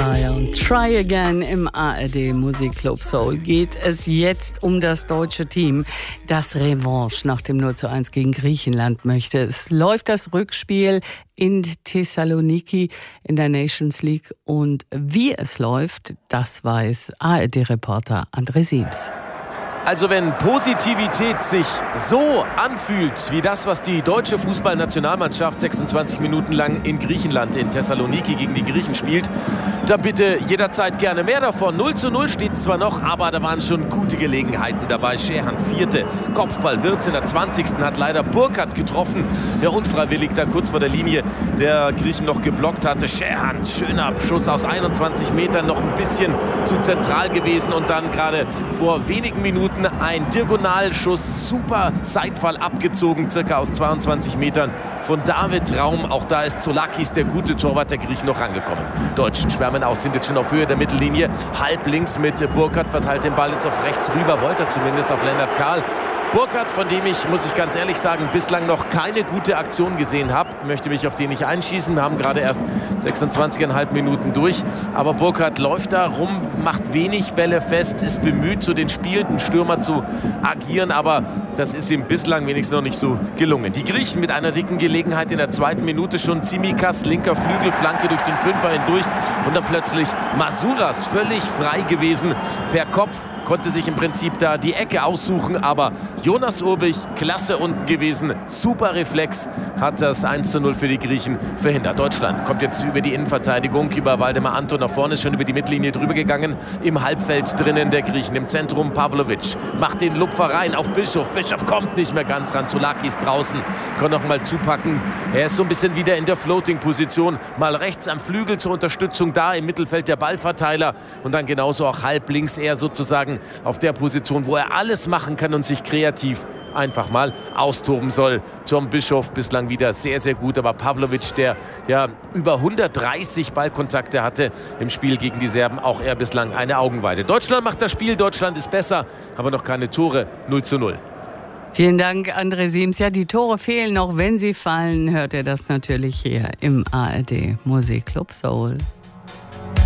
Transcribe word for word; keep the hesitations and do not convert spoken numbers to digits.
Desire und Try Again im A R D Musikclub Soul geht es jetzt um das deutsche Team, das Revanche nach dem null zu eins gegen Griechenland möchte. Es läuft das Rückspiel in Thessaloniki in der Nations League und wie es läuft, das weiß A R D-Reporter André Siems. Also wenn Positivität sich so anfühlt wie das, was die deutsche Fußballnationalmannschaft sechsundzwanzig Minuten lang in Griechenland, in Thessaloniki gegen die Griechen spielt, dann bitte jederzeit gerne mehr davon. null zu null steht es zwar noch, aber da waren schon gute Gelegenheiten dabei. Scherhand vierte, Kopfball, Wirtz in der zwanzigsten hat leider Burkhardt getroffen, der unfreiwillig da kurz vor der Linie der Griechen noch geblockt hatte. Scherhand, schöner Schuss aus einundzwanzig Metern, noch ein bisschen zu zentral gewesen und dann gerade vor wenigen Minuten ein Diagonalschuss, super Seitfall abgezogen, circa aus zweiundzwanzig Metern von David Raum. Auch da ist Zoulakis, der gute Torwart der Griechen, noch angekommen. Deutschen schwärmen aus, sind jetzt schon auf Höhe der Mittellinie. Halb links mit Burkhardt, verteilt den Ball jetzt auf rechts rüber, wollte er zumindest auf Lennart Kahl. Burkhardt, von dem ich, muss ich ganz ehrlich sagen, bislang noch keine gute Aktion gesehen habe, möchte mich auf den nicht einschießen. Wir haben gerade erst sechsundzwanzig Komma fünf Minuten durch. Aber Burkhardt läuft da rum, macht wenig Bälle fest, ist bemüht, so den spielenden Stürmer zu agieren. Aber das ist ihm bislang wenigstens noch nicht so gelungen. Die Griechen mit einer dicken Gelegenheit in der zweiten Minute schon. Tsimikas, linker Flügel, Flanke durch den Fünfer hindurch. Und dann plötzlich Masouras, völlig frei gewesen per Kopf. Konnte sich im Prinzip da die Ecke aussuchen, aber Jonas Urbich, klasse unten gewesen, super Reflex, hat das eins zu null für die Griechen verhindert. Deutschland kommt jetzt über die Innenverteidigung, über Waldemar Anton nach vorne, ist schon über die Mittellinie drüber gegangen, im Halbfeld drinnen der Griechen, im Zentrum Pavlovic, macht den Lupfer rein auf Bischof, Bischof kommt nicht mehr ganz ran, Zoulakis draußen, kann noch mal zupacken, er ist so ein bisschen wieder in der Floating-Position, mal rechts am Flügel zur Unterstützung, da im Mittelfeld der Ballverteiler und dann genauso auch halb links er sozusagen auf der Position, wo er alles machen kann und sich kreativ einfach mal austoben soll. Tom Bischof bislang wieder sehr, sehr gut, aber Pavlovic, der ja über hundertdreißig Ballkontakte hatte im Spiel gegen die Serben, auch er bislang eine Augenweide. Deutschland macht das Spiel, Deutschland ist besser, aber noch keine Tore, null zu null. Vielen Dank, André Siems. Ja, die Tore fehlen, auch wenn sie fallen, hört ihr das natürlich hier im A R D Musikclub Soul.